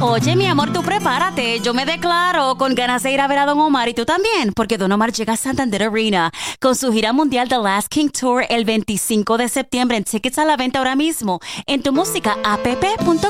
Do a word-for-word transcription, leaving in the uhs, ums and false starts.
Oye, mi amor, tú prepárate. Yo me declaro con ganas de ir a ver a Don Omar y tú también, porque Don Omar llega a Santander Arena con su gira mundial The Last King Tour el veinticinco de septiembre en tickets a la venta ahora mismo en tu música app punto com.